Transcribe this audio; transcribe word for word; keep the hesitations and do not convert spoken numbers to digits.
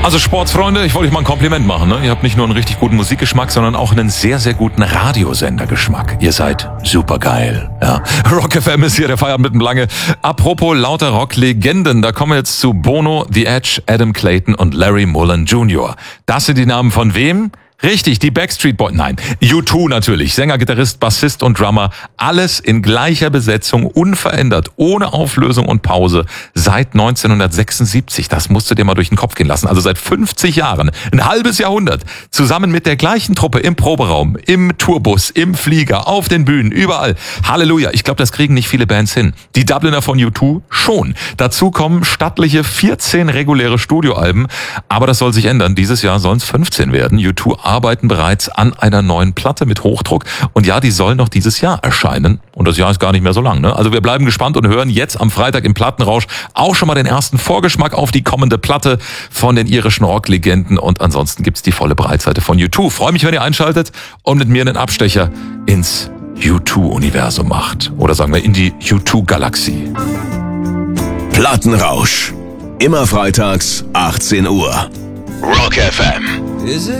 Also Sportsfreunde, ich wollte euch mal ein Kompliment machen. Ne? Ihr habt nicht nur einen richtig guten Musikgeschmack, sondern auch einen sehr, sehr guten Radiosendergeschmack. Ihr seid supergeil. Ja. Rock F M ist hier, der Feierabend mitten lange. Apropos lauter Rock-Legenden, da kommen wir jetzt zu Bono, The Edge, Adam Clayton und Larry Mullen Junior Das sind die Namen von wem? Richtig, die Backstreet Boys. Nein, U zwei natürlich. Sänger, Gitarrist, Bassist und Drummer. Alles in gleicher Besetzung, unverändert, ohne Auflösung und Pause. Seit neunzehnhundertsechsundsiebzig. Das musst du dir mal durch den Kopf gehen lassen. Also seit fünfzig Jahren. Ein halbes Jahrhundert. Zusammen mit der gleichen Truppe im Proberaum, im Tourbus, im Flieger, auf den Bühnen, überall. Halleluja. Ich glaube, das kriegen nicht viele Bands hin. Die Dubliner von U zwei schon. Dazu kommen stattliche vierzehn reguläre Studioalben. Aber das soll sich ändern. Dieses Jahr sollen es fünfzehn werden. U zwei arbeiten bereits an einer neuen Platte mit Hochdruck. Und ja, die soll noch dieses Jahr erscheinen. Und das Jahr ist gar nicht mehr so lang. Ne? Also wir bleiben gespannt und hören jetzt am Freitag im Plattenrausch auch schon mal den ersten Vorgeschmack auf die kommende Platte von den irischen Rocklegenden. Und ansonsten gibt's die volle Breitseite von U zwei. Freue mich, wenn ihr einschaltet und mit mir einen Abstecher ins U zwei Universum macht. Oder sagen wir in die U zwei Galaxie. Plattenrausch. Immer freitags achtzehn Uhr. Rock F M. Is it